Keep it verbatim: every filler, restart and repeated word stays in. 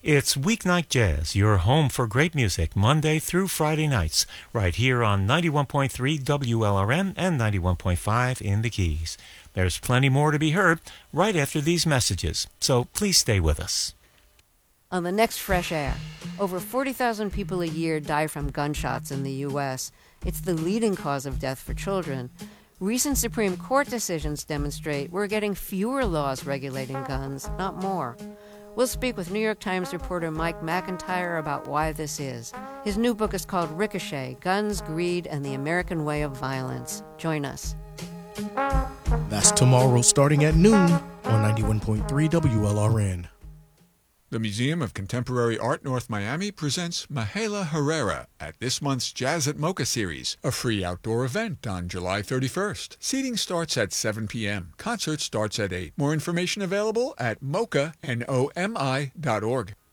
It's Weeknight Jazz, your home for great music, Monday through Friday nights, right here on ninety-one point three W L R N and ninety-one point five in the Keys. There's plenty more to be heard right after these messages, so please stay with us. On the next Fresh Air, over forty thousand people a year die from gunshots in the U S. It's the leading cause of death for children. Recent Supreme Court decisions demonstrate we're getting fewer laws regulating guns, not more. We'll speak with New York Times reporter Mike McIntyre about why this is. His new book is called Ricochet, Guns, Greed, and the American Way of Violence. Join us. That's tomorrow starting at noon on ninety-one point three W L R N. The Museum of Contemporary Art North Miami presents Mahala Herrera at this month's Jazz at Mocha series, a free outdoor event on July thirty-first. Seating starts at seven p.m. Concert starts at eight. More information available at mocha, N O M I, dot org.